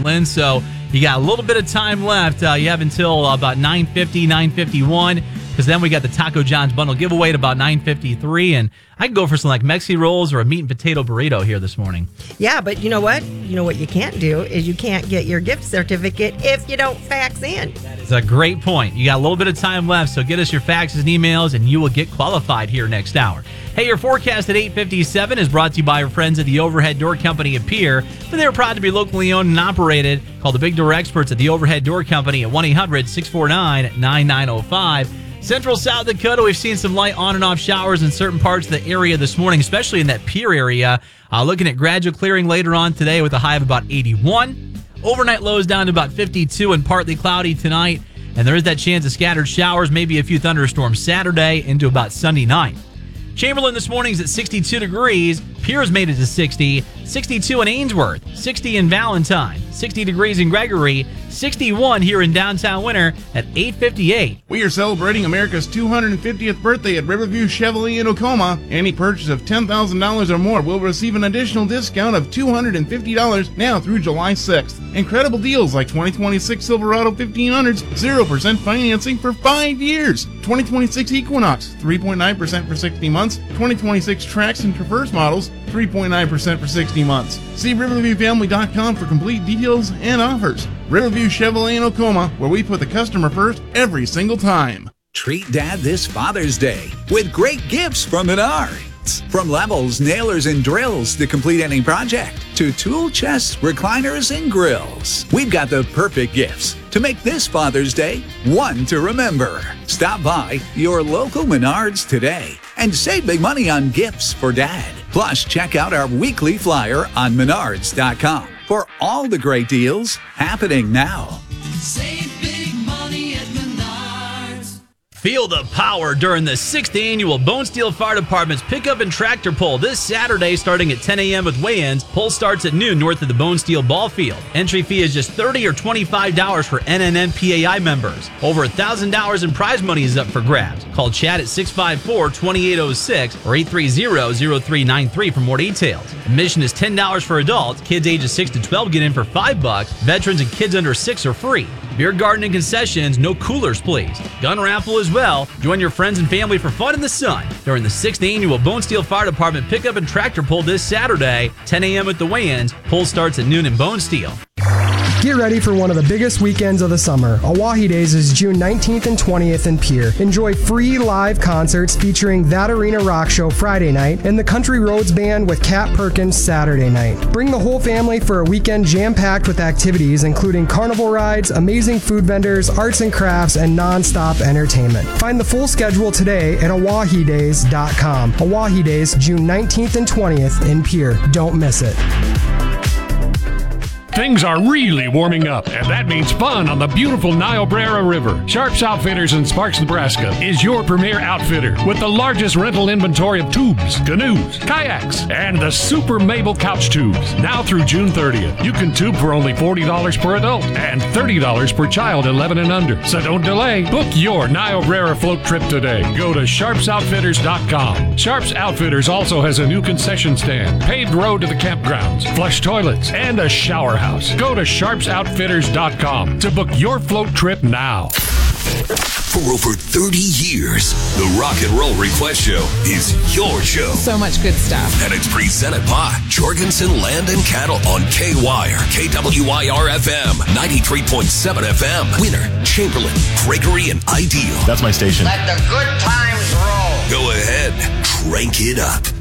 Lynn. So you got a little bit of time left. You have until about 9:50, 9:51, because then we got the Taco John's bundle giveaway at about 9:53, and I can go for some like Mexi rolls or a meat and potato burrito here this morning. Yeah, but you know what? You know what you can't do is you can't get your gift certificate if you don't fax in. It's a great point. You got a little bit of time left, so get us your faxes and emails, and you will get qualified here next hour. Hey, your forecast at 8:57 is brought to you by our friends at the Overhead Door Company at Pierre. But they're proud to be locally owned and operated. Call the Big Door experts at the Overhead Door Company at 1-800-649-9905. Central South Dakota, we've seen some light on and off showers in certain parts of the area this morning, especially in that Pierre area. Looking at gradual clearing later on today with a high of about 81. Overnight lows down to about 52 and partly cloudy tonight. And there is that chance of scattered showers, maybe a few thunderstorms Saturday into about Sunday night. Chamberlain this morning is at 62 degrees. Pierre's made it to 60. 62 in Ainsworth. 60 in Valentine. 60 degrees in Gregory. 61 here in downtown Winter at 8:58. We are celebrating America's 250th birthday at Riverview Chevrolet in Oklahoma. Any purchase of $10,000 or more will receive an additional discount of $250 now through July 6th. Incredible deals like 2026 Silverado 1500s, 0% financing for 5 years. 2026 Equinox, 3.9% for 60 months. 2026 Trax and Traverse models, 3.9% for 60 months. See RiverviewFamily.com for complete details and offers. Riverview Chevrolet in Oklahoma, where we put the customer first every single time. Treat Dad this Father's Day with great gifts from Menards. From levels, nailers, and drills to complete any project, to tool chests, recliners, and grills. We've got the perfect gifts to make this Father's Day one to remember. Stop by your local Menards today and save big money on gifts for Dad. Plus, check out our weekly flyer on Menards.com for all the great deals happening now. Save big money at Menards. Feel the power during the 6th annual Bone Steel Fire Department's Pickup and Tractor Pull this Saturday starting at 10 a.m. with weigh-ins. Pull starts at noon north of the Bone Steel Ball Field. Entry fee is just $30 or $25 for NNNPAI members. Over $1,000 in prize money is up for grabs. Call Chad at 654-2806 or 830-0393 for more details. Admission is $10 for adults. Kids ages 6 to 12 get in for $5. Veterans and kids under 6 are free. Beer garden and concessions, no coolers, please. Gun raffle as well. Join your friends and family for fun in the sun during the 6th annual Bone Steel Fire Department Pickup and Tractor Pull this Saturday, 10 a.m. at the weigh-ins. Pull starts at noon in Bone Steel. Get ready for one of the biggest weekends of the summer. Awahi Days is June 19th and 20th in Pierre. Enjoy free live concerts featuring That Arena Rock Show Friday night and the Country Roads Band with Kat Perkins Saturday night. Bring the whole family for a weekend jam-packed with activities including carnival rides, amazing food vendors, arts and crafts, and non-stop entertainment. Find the full schedule today at awahidays.com. Awahi Days, June 19th and 20th in Pierre. Don't miss it. Things are really warming up, and that means fun on the beautiful Niobrara River. Sharps Outfitters in Sparks, Nebraska is your premier outfitter with the largest rental inventory of tubes, canoes, kayaks, and the Super Mabel couch tubes. Now through June 30th, you can tube for only $40 per adult and $30 per child 11 and under. So don't delay. Book your Niobrara float trip today. Go to sharpsoutfitters.com. Sharps Outfitters also has a new concession stand, paved road to the campgrounds, flush toilets, and a shower house. Go to sharpsoutfitters.com to book your float trip now. For over 30 years, the Rock and Roll Request Show is your show. So much good stuff. And it's presented by Jorgensen Land and Cattle on K-Wire, KWYR-FM, 93.7 FM, Winter, Chamberlain, Gregory, and Ideal. That's my station. Let the good times roll. Go ahead, crank it up.